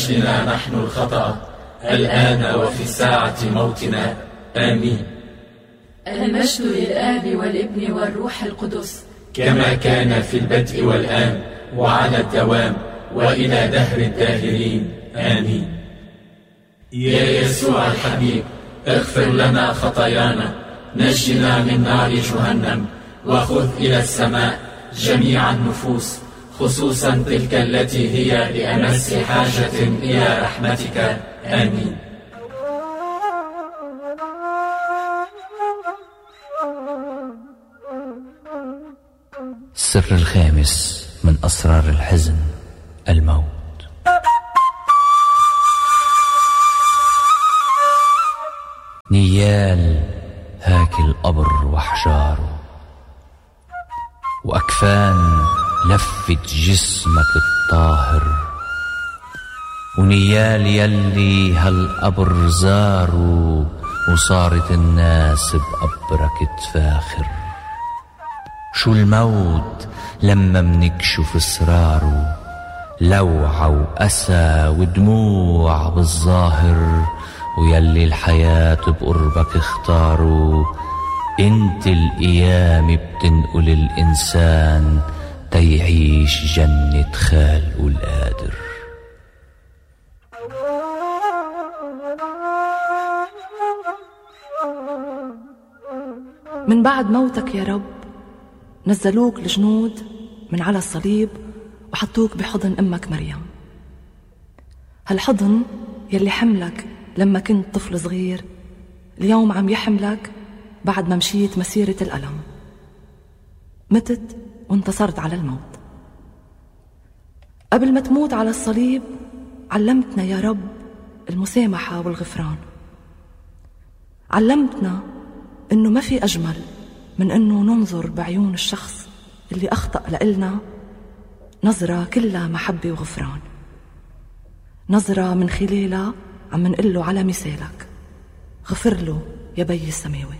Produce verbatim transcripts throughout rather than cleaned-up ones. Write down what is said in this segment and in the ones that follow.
نجنا نحن الخطأ الآن وفي ساعة موتنا آمين. المجد للآب والابن والروح القدس كما كان في البدء والآن وعلى الدوام وإلى دهر الداهرين آمين. يا يسوع الحبيب، اغفر لنا خطايانا، نجنا من نار جهنم، وخذ إلى السماء جميع النفوس، خصوصا تلك التي هي بأمس حاجة إلى رحمتك آمين. السر الخامس من أسرار الحزن، الموت. نيال هاك القبر وحجاره، وأكفان لفت جسمك الطاهر، ونيال يلي هالقبر زاروا، وصارت الناس بقبرك تفاخر. شو الموت لما منكشف اسراره، لوعة وأسى ودموع بالظاهر، ويلي الحياة بقربك اختاروا. انت القيام بتنقل الإنسان تيعيش جنة خالقه القادر. من بعد موتك يا رب نزلوك الجنود من على الصليب وحطوك بحضن أمك مريم، هالحضن يلي حملك لما كنت طفل صغير اليوم عم يحملك بعد ما مشيت مسيرة الألم، متت وانتصرت على الموت. قبل ما تموت على الصليب علمتنا يا رب المسامحة والغفران، علمتنا إنه ما في أجمل من إنه ننظر بعيون الشخص اللي أخطأ لإلنا نظرة كلها محبة وغفران، نظرة من خلالها عم نقله على مثالك، غفر له يا بي السماوي.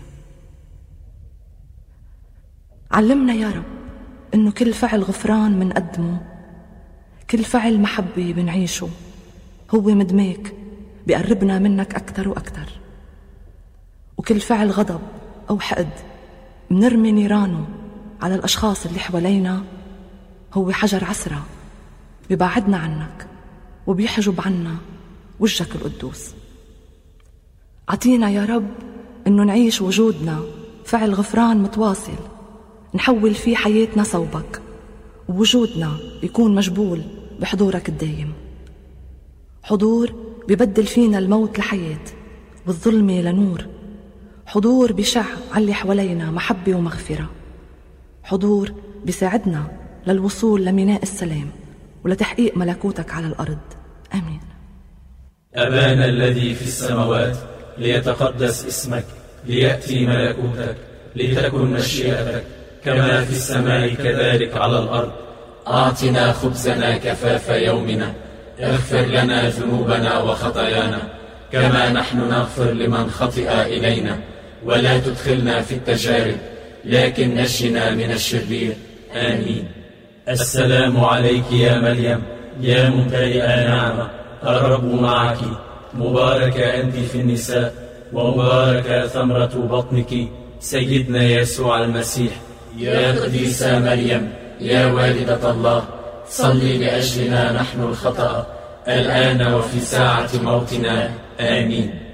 علمنا يا رب إنه كل فعل غفران منقدمه، كل فعل محبة بنعيشه هو مدماك بيقربنا منك أكتر وأكتر، وكل فعل غضب أو حقد منرمي نيرانه على الأشخاص اللي حوالينا هو حجر عسرة بيبعدنا عنك وبيحجب عنا وجهك القدوس. عطينا يا رب إنه نعيش وجودنا فعل غفران متواصل نحول فيه حياتنا صوبك، ووجودنا يكون مجبول بحضورك الدايم، حضور بيبدل فينا الموت لحياة والظلمة لنور، حضور بيشع على اللي حوالينا محبة ومغفرة، حضور بيساعدنا للوصول لميناء السلام ولتحقيق ملكوتك على الأرض آمين. أبانا الذي في السماوات، ليتقدس اسمك، ليأتي ملكوتك، لتكن مشيئتك كما في السماء كذلك على الأرض. أعطنا خبزنا كفاف يومنا، اغفر لنا ذنوبنا وخطايانا كما نحن نغفر لمن خطئ إلينا، ولا تدخلنا في التجارب لكن نجنا من الشرير آمين. السلام عليك يا مريم يا ممتلئة نعمة، الرب معك، مباركة أنت في النساء، ومباركة ثمرة بطنك سيدنا يسوع المسيح. يا قديسة مريم يا والدة الله، صلي لأجلنا نحن الخطأ الآن وفي ساعة موتنا آمين.